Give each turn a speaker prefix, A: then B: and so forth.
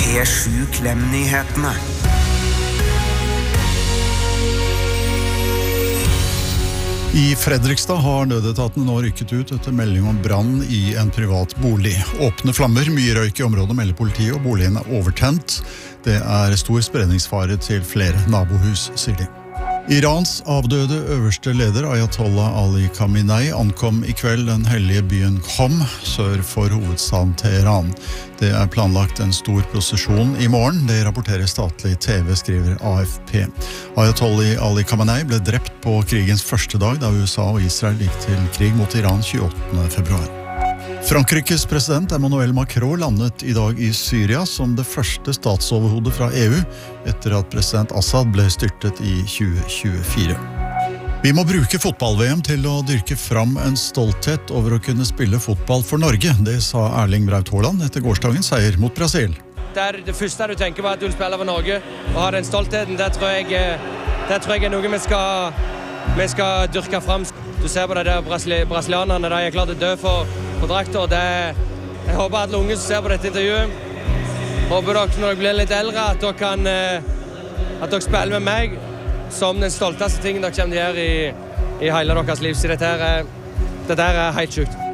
A: P7 Klem-nyhetene.
B: I Fredrikstad har nødetaten nå rykket ut etter melding om brann i en privat bolig. Åpne flammer, mye røyk i området, melder politiet, og boligen er overtent. Det er stor spredningsfare til flere nabohus, sier de. Irans avdøde øverste leder Ayatollah Ali Khamenei ankom i kveld den hellige byen Qom, sør for hovedstaden Teheran. Det er planlagt en stor prosesjon i morgen, det rapporterer statlig TV, skriver AFP. Ayatollah Ali Khamenei ble drept på krigens første dag da USA og Israel gikk til krig mot Iran 28. februar. Frankrikes president Emmanuel Macron landet i dag i Syria som det første statsoverhodet fra EU etter at president Assad ble styrtet i 2024. Vi må bruke fotball-VM til å dyrke fram en stolthet over å kunne spille fotball for Norge, det sa Erling Braut Haaland etter gårsdagens seier mot Brasil.
C: Det første du tenker på at du vil spille for Norge og ha den stoltheten, det tror jeg er noe vi skal dyrke fram. Du ser på det der brasilianerne, de er klart å dø for drakter. Jeg håper at alle unge som ser på dette intervjuet, håper dere når dere blir litt eldre at dere spiller med meg som den stolteste tingen dere kommer til å gjøre i hele deres liv. Så dette er helt sjukt.